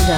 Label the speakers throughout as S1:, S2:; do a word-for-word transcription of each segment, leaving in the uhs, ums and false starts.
S1: Wonder.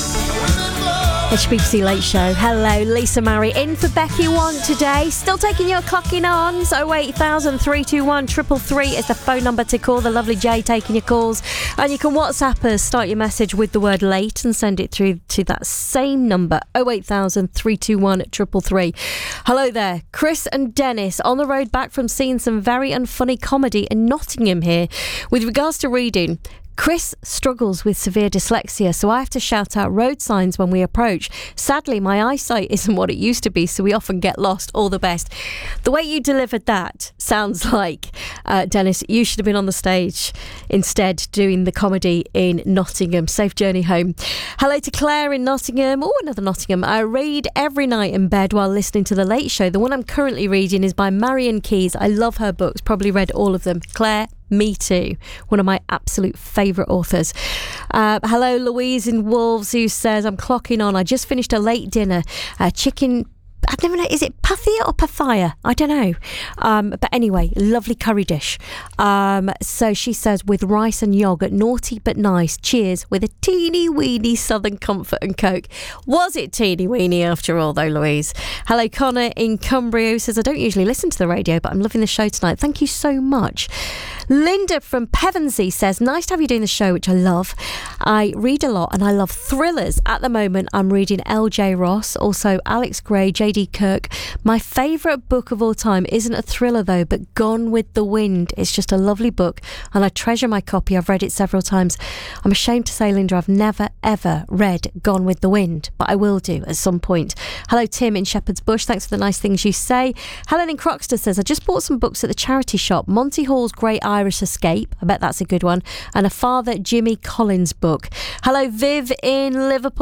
S1: H B C Late Show. Hello, Lisa Murray in for Becky One today. Still taking your clocking on. So eight thousand three two one triple three is the phone number to call. The lovely Jay taking your calls. And you can WhatsApp us, start your message with the word late and send it through to that same number, oh eight thousand three two one triple three. Hello there, Chris and Dennis on the road back from seeing some very unfunny comedy in Nottingham here. With regards to reading, Chris struggles with severe dyslexia, so I have to shout out road signs when we approach. Sadly, my eyesight isn't what it used to be, so we often get lost. All the best. The way you delivered that sounds like, uh, Dennis, you should have been on the stage instead doing the comedy in Nottingham. Safe journey home. Hello to Claire in Nottingham. Oh, another Nottingham. I read every night in bed while listening to The Late Show. The one I'm currently reading is by Marian Keyes. I love her books. Probably read all of them. Claire, me too. One of my absolute favourite authors. Uh, hello, Louise in Wolves, who says, I'm clocking on. I just finished a late dinner. Uh, chicken... I've never know, is it pathia or pathia? I don't know. Um, but anyway, lovely curry dish. Um, so she says, with rice and yoghurt, naughty but nice. Cheers, with a teeny weeny Southern Comfort and Coke. Was it teeny weeny after all, though, Louise? Hello, Connor in Cumbria, who says, I don't usually listen to the radio, but I'm loving the show tonight. Thank you so much. Linda from Pevensey says, nice to have you doing the show, which I love. I read a lot and I love thrillers. At the moment, I'm reading L J Ross, also Alex Gray, J D Kirk. My favourite book of all time isn't a thriller though, but Gone with the Wind. It's just a lovely book and I treasure my copy. I've read it several times. I'm ashamed to say, Linda, I've never ever read Gone with the Wind, but I will do at some point. Hello, Tim in Shepherd's Bush. Thanks for the nice things you say. Helen in Croxter says, I just bought some books at the charity shop. Monty Hall's Great Irish Escape. I bet that's a good one. And a Father Jimmy Collins book. Hello, Viv in Liverpool.